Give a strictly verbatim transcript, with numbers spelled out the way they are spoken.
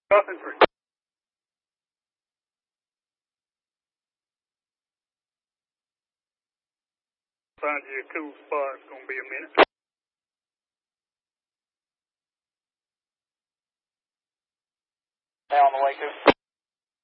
Nothing for. Find you a cool spot. It's gonna be a minute. Now on the way to.